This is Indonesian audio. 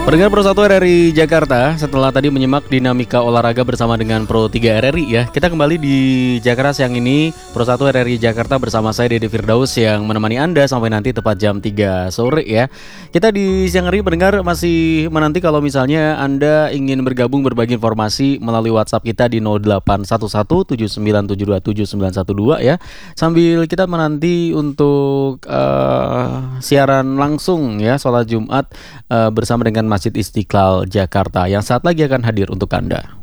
Pendengar Pro 1 RRI Jakarta, setelah tadi menyimak dinamika olahraga bersama dengan Pro 3 RRI ya, kita kembali di Jakarta siang ini. Pro 1 RRI Jakarta bersama saya Dede Firdaus yang menemani Anda sampai nanti tepat jam 3 sore ya. Kita di siang hari pendengar masih menanti kalau misalnya Anda ingin bergabung berbagi informasi melalui WhatsApp kita di 081179727912 ya. Sambil kita menanti untuk siaran langsung ya sholat Jumat bersama dengan Masjid Istiqlal Jakarta yang saat lagi akan hadir untuk Anda.